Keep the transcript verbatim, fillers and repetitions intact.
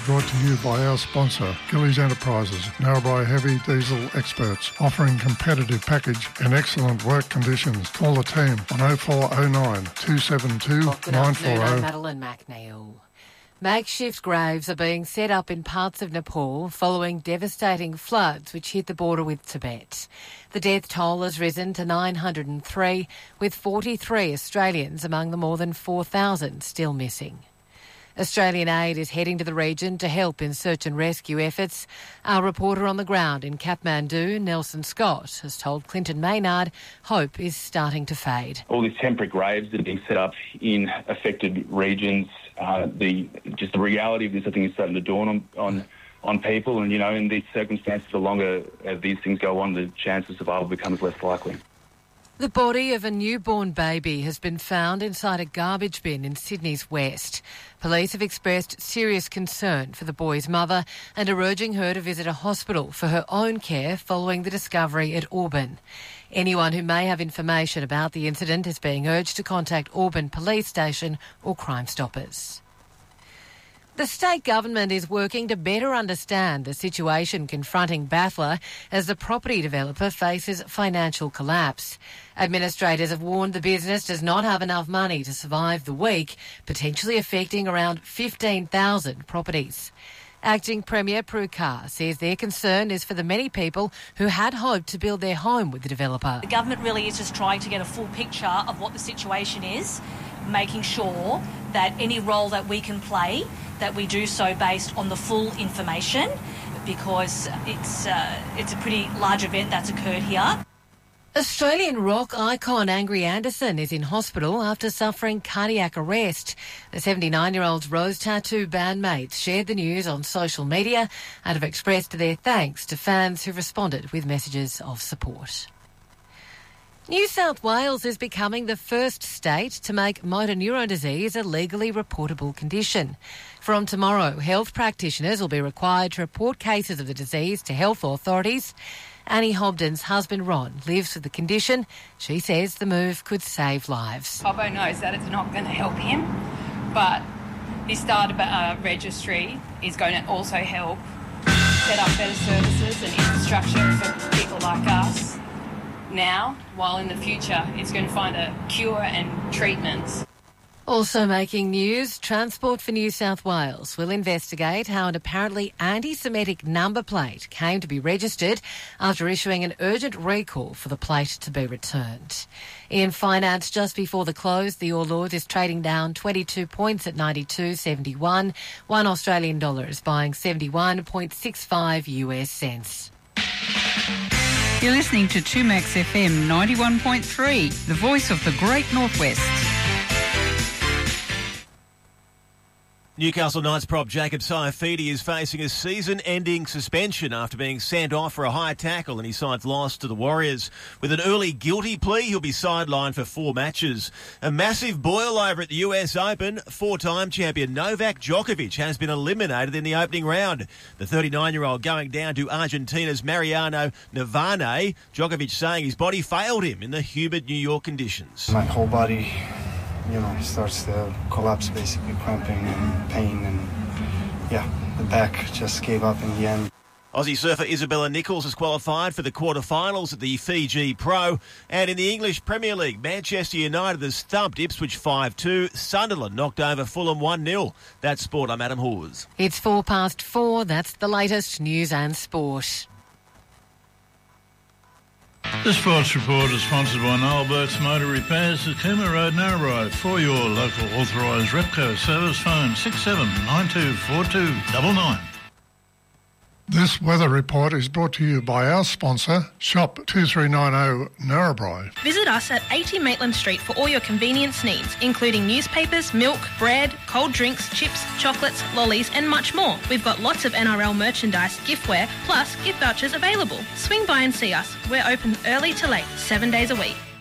brought to you by our sponsor, Gillies Enterprises, Narrabri heavy diesel experts, offering competitive package and excellent work conditions. Call the team on oh four oh nine, two seven two, nine four oh. I'm Madeline McNeil. Makeshift graves are being set up in parts of Nepal following devastating floods which hit the border with Tibet. The death toll has risen to nine hundred three, with forty-three Australians among the more than four thousand still missing. Australian aid is heading to the region to help in search and rescue efforts. Our reporter on the ground in Kathmandu, Nelson Scott, has told Clinton Maynard hope is starting to fade. All these temporary graves that are being set up in affected regions, uh, the just the reality of this, I think, is starting to dawn on, on, on people. And, you know, in these circumstances, the longer uh, these things go on, the chance of survival becomes less likely. The body of a newborn baby has been found inside a garbage bin in Sydney's west. Police have expressed serious concern for the boy's mother and are urging her to visit a hospital for her own care following the discovery at Auburn. Anyone who may have information about the incident is being urged to contact Auburn Police Station or Crime Stoppers. The state government is working to better understand the situation confronting Battler as the property developer faces financial collapse. Administrators have warned the business does not have enough money to survive the week, potentially affecting around fifteen thousand properties. Acting Premier Prue Carr says their concern is for the many people who had hoped to build their home with the developer. The government really is just trying to get a full picture of what the situation is, making sure that any role that we can play, that we do so based on the full information, because it's uh, it's a pretty large event that's occurred here. Australian rock icon Angry Anderson is in hospital after suffering cardiac arrest. The seventy-nine-year-old's Rose Tattoo bandmates shared the news on social media and have expressed their thanks to fans who responded with messages of support. New South Wales is becoming the first state to make motor neurone disease a legally reportable condition. From tomorrow, health practitioners will be required to report cases of the disease to health authorities. Annie Hobden's husband Ron lives with the condition. She says the move could save lives. Bobo knows that it's not going to help him, but this starter uh, registry is going to also help set up better services and infrastructure for people like us now, while in the future it's going to find a cure and treatments. Also making news, Transport for New South Wales will investigate how an apparently anti-Semitic number plate came to be registered after issuing an urgent recall for the plate to be returned. In finance, just before the close, the All Ords is trading down twenty-two points at ninety-two seventy-one. One Australian dollar is buying seventy-one point six five U S cents. You're listening to two Max F M ninety-one point three, the voice of the Great Northwest. Newcastle Knights prop Jacob Saifidi is facing a season-ending suspension after being sent off for a high tackle in his side's loss to the Warriors. With an early guilty plea, he'll be sidelined for four matches. A massive boil over at the U S Open. Four-time champion Novak Djokovic has been eliminated in the opening round. The thirty-nine-year-old going down to Argentina's Mariano Navane. Djokovic saying his body failed him in the humid New York conditions. My whole body, you know, starts to collapse, basically cramping and pain, and yeah, the back just gave up in the end. Aussie surfer Isabella Nichols has qualified for the quarterfinals at the Fiji Pro. And in the English Premier League, Manchester United has thumped Ipswich five two. Sunderland knocked over Fulham one nil. That's sport. I'm Adam Hawes. It's four past four. That's the latest news and sport. This Sports Report is sponsored by Noel Burke's Motor Repairs at Cooma Road, Narrabri. For your local authorised Repco service, phone six seven nine two four two nine nine. This weather report is brought to you by our sponsor, Shop two three nine zero Narrabri. Visit us at eighty Maitland Street for all your convenience needs, including newspapers, milk, bread, cold drinks, chips, chocolates, lollies and much more. We've got lots of N R L merchandise, giftware, plus gift vouchers available. Swing by and see us. We're open early to late, seven days a week.